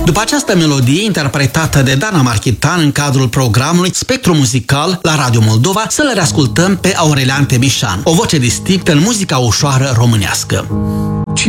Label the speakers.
Speaker 1: După această melodie interpretată de Dana Marchitan în cadrul programului Spectru Muzical la Radio Moldova, să le reascultăm pe Aurelian Tebișan, o voce distinctă în muzica ușoară românească.